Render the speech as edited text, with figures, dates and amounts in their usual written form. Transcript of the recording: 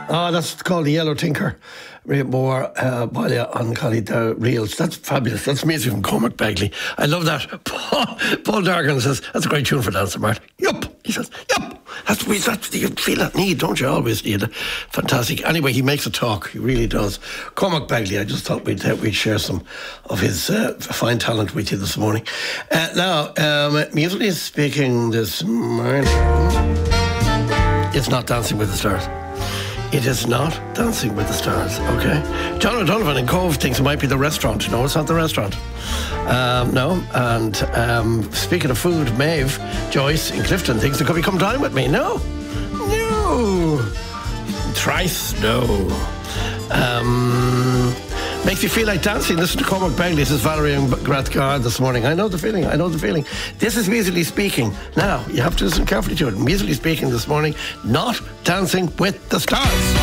Oh, that's called the Yellow Tinker. More Balia on Collie Reels. That's fabulous. That's music from Cormac Begley. I love that. Paul Dargan says, that's a great tune for dancing, Martin. Yup. He says, yup. You feel that need, don't you? Always need it. Fantastic. Anyway, he makes a talk. He really does. Cormac Begley, I just thought we'd share some of his fine talent with you this morning. Now, musically speaking this morning, it's not Dancing with the Stars. It is not Dancing with the Stars, okay? John O'Donovan in Cove thinks it might be the restaurant. No, it's not the restaurant. No, and speaking of food, Maeve Joyce in Clifton thinks it could be Come Dine With Me. No. Thrice, no. Makes you feel like dancing. Listen to Cormac Begley. This is Valerie and Grathgar this morning. I know the feeling. This is Musically Speaking. Now, you have to listen carefully to it. Musically Speaking this morning, not Dancing with the Stars.